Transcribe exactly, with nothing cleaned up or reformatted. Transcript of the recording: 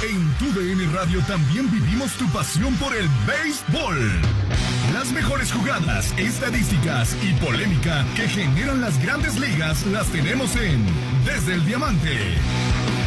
En tu D N Radio también vivimos tu pasión por el béisbol. Las mejores jugadas, estadísticas y polémica que generan las grandes ligas las tenemos en Desde el Diamante.